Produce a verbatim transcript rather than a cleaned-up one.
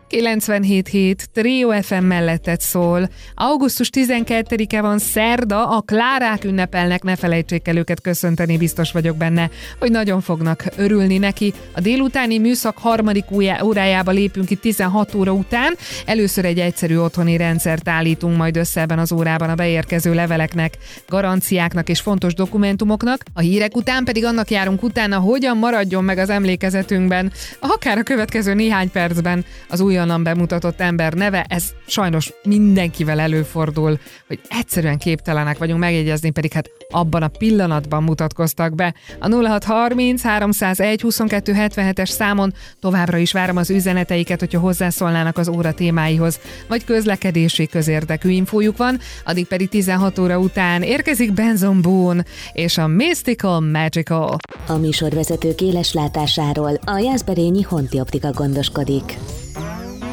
kilencvenhét hét Trio ef em mellettet szól. augusztus tizenkettedike van, szerda, a Klárák ünnepelnek, ne felejtsék el őket köszönteni, biztos vagyok benne, hogy nagyon fognak örülni neki. A délutáni műszak harmadik órájába lépünk itt tizenhat óra után. Először egy egyszerű otthoni rendszert állítunk majd össze ebben az órában a beérkező leveleknek, garanciáknak és fontos dokumentumoknak. A hírek után pedig annak járunk utána, hogyan maradjon meg az emlékezetünkben, akár a következő néhány percben az újonnan bemutatott ember neve. Ez sajnos mindenkivel előfordul, hogy egyszerűen képtelenek vagyunk megjegyezni, pedig hát abban a pillanatban mutatkoztak be. A nulla hat harminc háromszázegy huszonkettő hetvenhetes számon továbbra is várom az üzeneteiket, hogyha hozzászólnának az óra témáihoz, vagy közlekedési közérdekű infójuk van, addig pedig tizenhat óra után érkezik Benson Boone és a Mystical Magical. A műsorvezetők éles látásáról a Jászberényi Honti Optika gondoskodik.